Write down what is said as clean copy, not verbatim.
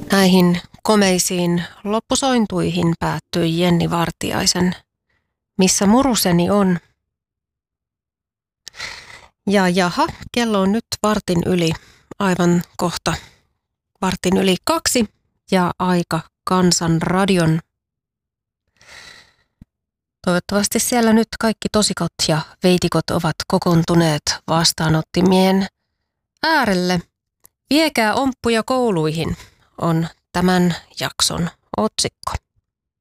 Näihin komeisiin loppusointuihin päättyi Jenni Vartiaisen Missä muruseni on? Ja jaha, kello on nyt vartin yli, aivan kohta vartin yli 2 ja aika Kansan radion. Toivottavasti siellä nyt kaikki tosikot ja veitikot ovat kokoontuneet vastaanottimien äärelle. Viekää omppuja kouluihin on tämän jakson otsikko.